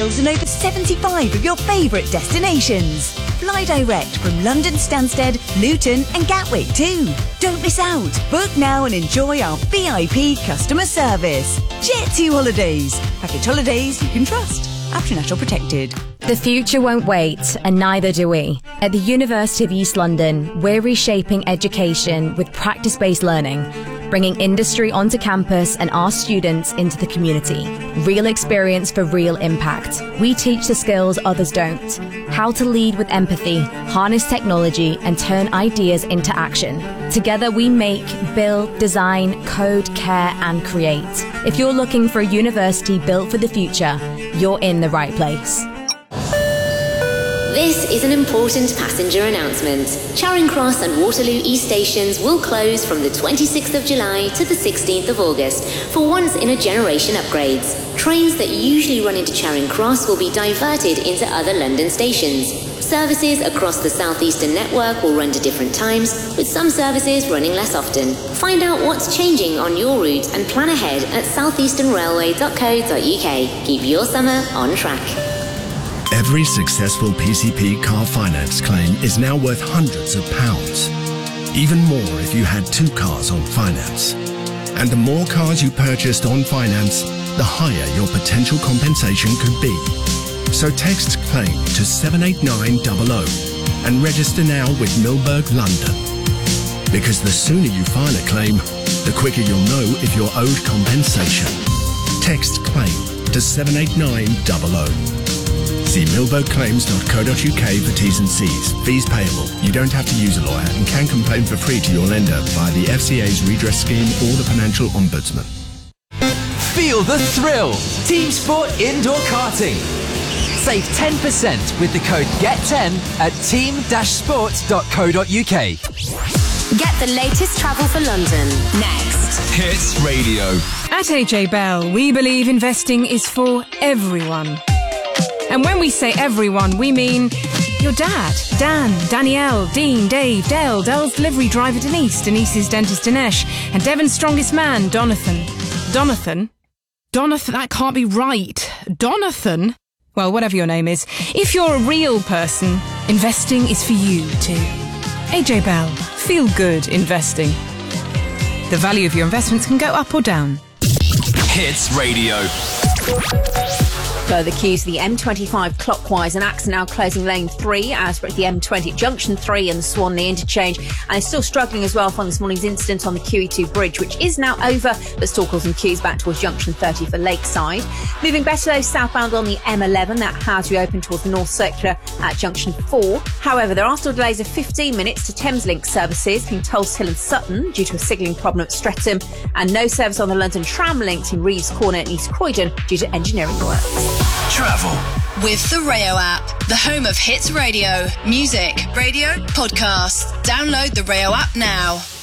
deals on over 75 of your favourite destinations. Fly direct from London Stansted, Luton and Gatwick too. Don't miss out. Book now and enjoy our VIP customer service. Jet2 Holidays. Package holidays you can trust. Option National Protected. The future won't wait, and neither do we. At the University of East London, we're reshaping education with practice-based learning, bringing industry onto campus and our students into the community. Real experience for real impact. We teach the skills others don't. How to lead with empathy, harness technology, and turn ideas into action. Together we make, build, design, code, care, and create. If you're looking for a university built for the future, you're in the right place. This is an important passenger announcement. Charing Cross and Waterloo East stations will close from the 26th of July to the 16th of August for once-in-a-generation upgrades. Trains that usually run into Charing Cross will be diverted into other London stations. Services across the Southeastern network will run to different times, with some services running less often. Find out what's changing on your route and plan ahead at southeasternrailway.co.uk. Keep your summer on track. Every successful PCP car finance claim is now worth hundreds of pounds. Even more if you had 2 cars on finance. And the more cars you purchased on finance, the higher your potential compensation could be. So text CLAIM to 78900 and register now with Milberg London. Because the sooner you file a claim, the quicker you'll know if you're owed compensation. Text CLAIM to 78900. See milbergclaims.co.uk for T's and C's. Fees payable. You don't have to use a lawyer and can complain for free to your lender via the FCA's redress scheme or the Financial Ombudsman. Feel the thrill! Team Sport Indoor Karting. Save 10% with the code GET10 at team-sports.co.uk. Get the latest travel for London next. Hits Radio. At AJ Bell, we believe investing is for everyone. And when we say everyone, we mean your dad, Dan, Danielle, Dean, Dave, Dale, Dell's delivery driver Denise, Denise's dentist Dinesh, and Devon's strongest man, Donathan. Donathan? That can't be right. Donathan? Well, whatever your name is. If you're a real person, investing is for you too. AJ Bell, feel good investing. The value of your investments can go up or down. Hits Radio. Further queues to the M25 clockwise, and accident now closing lane 3 as per the M20 at junction 3 and the Swanley interchange, and is still struggling as well from this morning's incident on the QE2 bridge, which is now over, but still causing queues back towards junction 30 for Lakeside. Moving better though southbound on the M11, that has reopened towards the North Circular at junction 4. However, there are still delays of 15 minutes to Thameslink services between Tulse Hill and Sutton due to a signalling problem at Streatham, and no service on the London Tram link to Reeves Corner and East Croydon due to engineering works. Travel with the Rayo app, the home of hits radio, music, radio, podcasts. Download the Rayo app now.